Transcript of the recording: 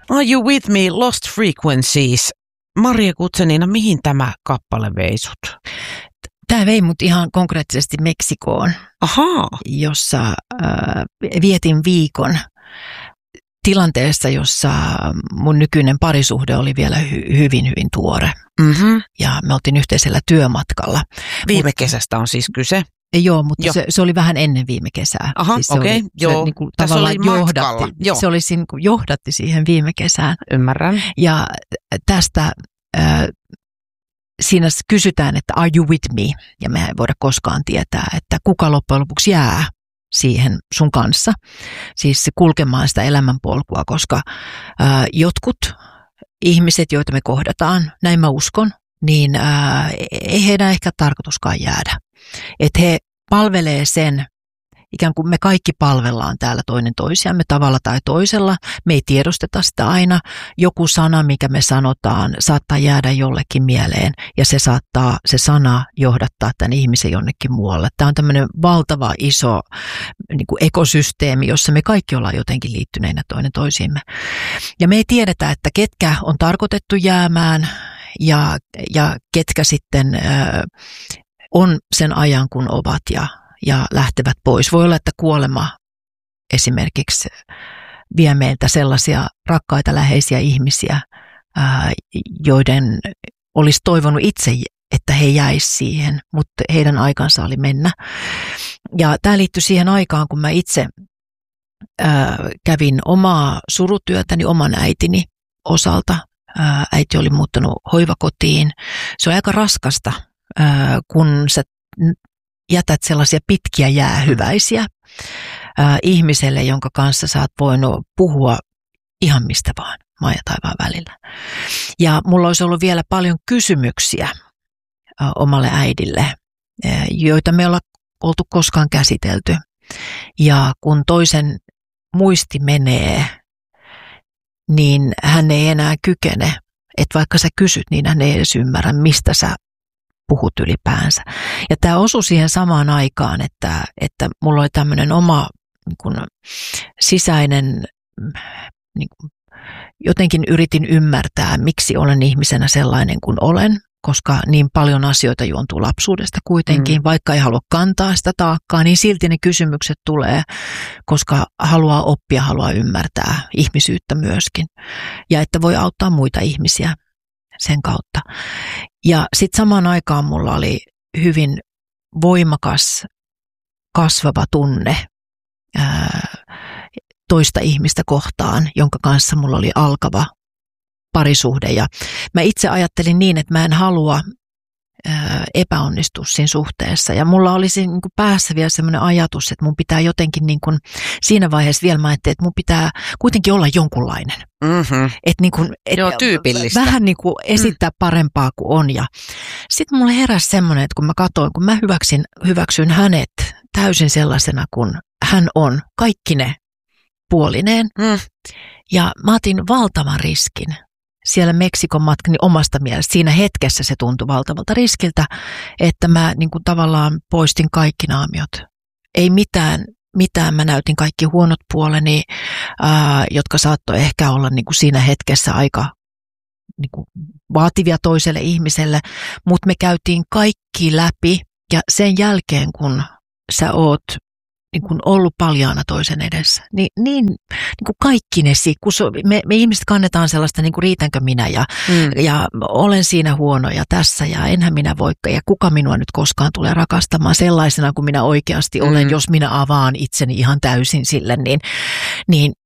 Are You With Me, Lost Frequencies. Maria Gutzenina, mihin tämä kappale vei sut? Tämä vei mut ihan konkreettisesti Meksikoon, Ahaa. jossa vietin viikon tilanteessa, jossa mun nykyinen parisuhde oli vielä hyvin, hyvin tuore. Mm-hmm. Ja me oltiin yhteisellä työmatkalla. Viime kesästä on siis kyse. Joo, mutta se oli vähän ennen viime kesää. Aha, siis okei. Joo, niin kuin tässä oli matkalla. Joo. Se oli johdatti siihen viime kesään. Ymmärrän. Ja tästä siinä kysytään, että are you with me? Ja me ei voida koskaan tietää, että kuka loppujen lopuksi jää siihen sun kanssa. Siis kulkemaan sitä elämänpolkua, koska jotkut ihmiset, joita me kohdataan, näin mä uskon, niin ei heidän ehkä tarkoituskaan jäädä. Että he palvelee sen, ikään kuin me kaikki palvellaan täällä toinen toisiamme tavalla tai toisella. Me ei tiedosteta sitä aina. Joku sana, mikä me sanotaan, saattaa jäädä jollekin mieleen ja se sana johdattaa tämän ihmisen jonnekin muualle. Tämä on tämmöinen valtava iso niin kuin ekosysteemi, jossa me kaikki ollaan jotenkin liittyneinä toinen toisiimme. Ja me ei tiedetä, että ketkä on tarkoitettu jäämään ja ketkä sitten on sen ajan, kun ovat ja lähtevät pois. Voi olla, että kuolema esimerkiksi vie meiltä sellaisia rakkaita, läheisiä ihmisiä, joiden olisi toivonut itse, että he jäisivät siihen, mutta heidän aikansa oli mennä. Ja tämä liittyy siihen aikaan, kun mä itse kävin omaa surutyötäni oman äitini osalta. Äiti oli muuttanut hoivakotiin. Se on aika raskasta, kun sä jätät sellaisia pitkiä jäähyväisiä ihmiselle, jonka kanssa sä oot voinut puhua ihan mistä vaan, maan ja taivaan välillä. Ja mulla olisi ollut vielä paljon kysymyksiä omalle äidille, joita me ei olla oltu koskaan käsitelty. Ja kun toisen muisti menee, niin hän ei enää kykene, että vaikka sä kysyt, niin hän ei edes ymmärrä, mistä sä puhut ylipäänsä. Ja tämä osui siihen samaan aikaan, että mulla oli tämmöinen oma niin kuin, sisäinen, niin kuin, jotenkin yritin ymmärtää, miksi olen ihmisenä sellainen kuin olen, koska niin paljon asioita juontuu lapsuudesta kuitenkin, vaikka ei halua kantaa sitä taakkaa, niin silti ne kysymykset tulee, koska haluaa oppia, haluaa ymmärtää ihmisyyttä myöskin. Ja että voi auttaa muita ihmisiä sen kautta. Ja sitten samaan aikaan mulla oli hyvin voimakas, kasvava tunne toista ihmistä kohtaan, jonka kanssa mulla oli alkava parisuhde. Ja mä itse ajattelin niin, että mä en halua epäonnistua siinä suhteessa. Ja mulla oli siinä niin kuin päässä vielä semmoinen ajatus, että mun pitää jotenkin niin kuin, siinä vaiheessa vielä mä ajattelin, että mun pitää kuitenkin olla jonkunlainen. Mm-hmm. Että niin kuin, joo, tyypillistä. Vähän niin kuin esittää parempaa kuin on. Ja sitten mulle heräsi semmoinen, että kun mä katsoin, kun mä hyväksyn hänet täysin sellaisena kuin hän on, kaikki ne puolineen. Ja mä otin valtavan riskin. Siellä Meksikon matkani omasta mielestä, siinä hetkessä se tuntui valtavalta riskiltä, että mä niin kuin tavallaan poistin kaikki naamiot. Ei mitään, mä näytin kaikki huonot puoleni, jotka saattoi ehkä olla niin kuin siinä hetkessä aika niin kuin vaativia toiselle ihmiselle, mutta me käytiin kaikki läpi ja sen jälkeen kun sä oot niin kuin ollut paljaana toisen edessä, niin kuin kaikki ne, kun me ihmiset kannetaan sellaista niin kuin riitänkö minä ja olen siinä huono ja tässä ja enhän minä voikka ja kuka minua nyt koskaan tulee rakastamaan sellaisena kuin minä oikeasti olen, jos minä avaan itseni ihan täysin sille, niin